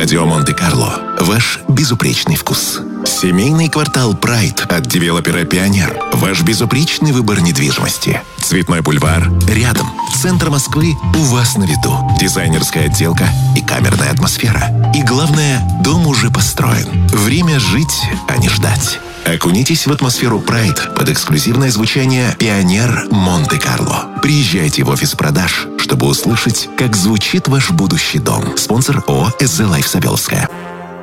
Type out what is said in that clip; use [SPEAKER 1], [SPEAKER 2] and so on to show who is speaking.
[SPEAKER 1] Стадио Монте-Карло – ваш безупречный вкус. Семейный квартал «Прайд» от девелопера «Пионер» – ваш безупречный выбор недвижимости. Цветной бульвар рядом. Центр Москвы у вас на виду. Дизайнерская отделка и камерная атмосфера. И главное, дом уже построен. Время жить, а не ждать. Окунитесь в атмосферу «Прайд» под эксклюзивное звучание «Пионер Монте-Карло». Приезжайте в офис продаж, чтобы услышать, как звучит ваш будущий дом. Спонсор ООО «СЗ Лайф Савеловская».